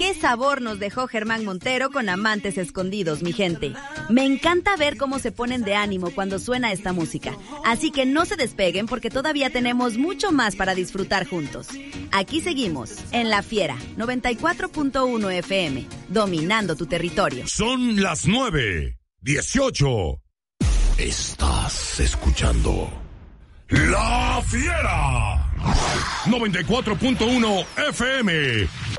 Qué sabor nos dejó Germán Montero con Amantes Escondidos, mi gente. Me encanta ver cómo se ponen de ánimo cuando suena esta música. Así que no se despeguen porque todavía tenemos mucho más para disfrutar juntos. Aquí seguimos, en La Fiera, 94.1 FM, dominando tu territorio. Son las 9:18. Estás escuchando La Fiera, 94.1 FM,